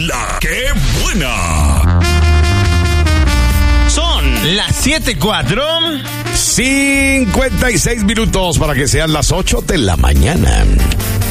La que buena. Son las 7:04. 56 minutos para que sean las 8 de la mañana.